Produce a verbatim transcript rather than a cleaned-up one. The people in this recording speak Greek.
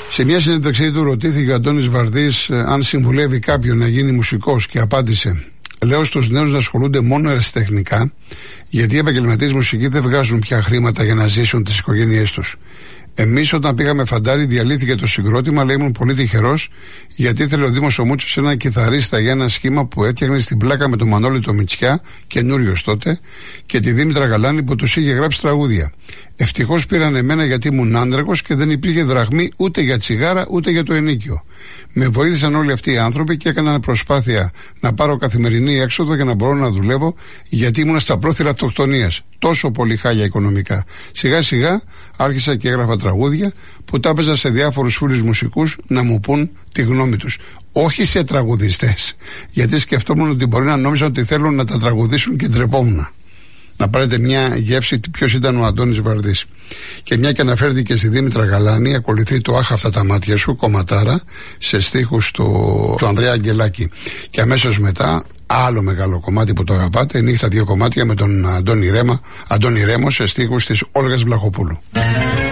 Σε μια συνέντευξή του ρωτήθηκε ο Αντώνης Βαρδής αν συμβουλεύει κάποιον να γίνει μουσικός και απάντησε: λέω στους νέους να ασχολούνται μόνο αεραστεχνικά, γιατί οι επαγγελματίες μουσικοί δεν βγάζουν πια χρήματα για να ζήσουν τις οικογένειές τους. Εμείς όταν πήγαμε Φαντάρι διαλύθηκε το συγκρότημα, αλλά ήμουν πολύ τυχερός, γιατί ήθελε ο Δήμος ο Μούτσος έναν κιθαρίστα για ένα σχήμα που έφτιαχνε στην πλάκα με τον Μανώλη το Μητσιά, καινούριος τότε, και τη Δήμητρα Γαλάνη που τους είχε γράψει τραγούδια. Ευτυχώς πήραν εμένα γιατί ήμουν άνδρακος και δεν υπήρχε δραχμή ούτε για τσιγάρα ούτε για το ενίκιο. Με βοήθησαν όλοι αυτοί οι άνθρωποι και έκαναν προσπάθεια να πάρω καθημερινή έξοδο για να μπορώ να δουλεύω, γιατί ήμουν στα πρόθυρα αυτοκτονίας. Τόσο πολύ χάλια οικονομικά. Σιγά σιγά άρχισα και έγραφα τραγούδια που τα έπαιζα σε διάφορους φίλους μουσικούς να μου πούν τη γνώμη τους. Όχι σε τραγουδιστές, γιατί σκεφτόμουν ότι μπορεί να νόμιζαν ότι θέλουν να τα τραγουδήσουν και ντρεπόμουν. Να πάρετε μια γεύση ποιος ήταν ο Αντώνης Βαρδής. Και μια και αναφέρθηκε στη Δήμητρα Γαλάνη, ακολουθεί το «Άχ αυτά τα μάτια σου», κομματάρα, σε στίχους του, του Ανδρέα Αγγελάκη. Και αμέσως μετά, άλλο μεγάλο κομμάτι που το αγαπάτε, «Νύχτα δύο κομμάτια» με τον Αντώνη Ρέμα, Αντώνη Ρέμο, σε στίχους της Όλγας Βλαχοπούλου.